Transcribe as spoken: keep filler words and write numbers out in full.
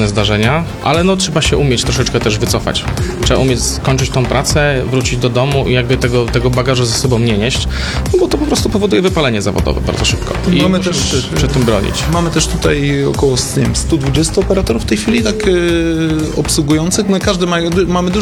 pewne zdarzenia, ale no trzeba się umieć troszeczkę też wycofać. Trzeba umieć skończyć tą pracę, wrócić do domu i jakby tego, tego bagażu ze sobą nie nieść, no bo to po prostu powoduje wypalenie zawodowe bardzo szybko. I Mamy musimy też- przed tym bronić. Mamy też tutaj około nie wiem, sto dwadzieścia operatorów w tej chwili tak yy, obsługujących. No każdy ma, mamy dużo